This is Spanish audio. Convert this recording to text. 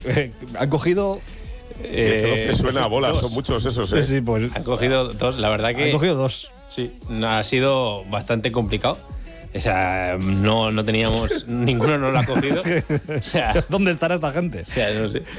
Han cogido... 12 suena a bolas, son muchos esos, ¿eh? Sí, pues... Han cogido 2, la verdad que... Han cogido 2. Sí, ha sido bastante complicado. O sea, no teníamos... ninguno nos lo ha cogido. O sea, ¿Dónde estará esta gente? o sea, no sé.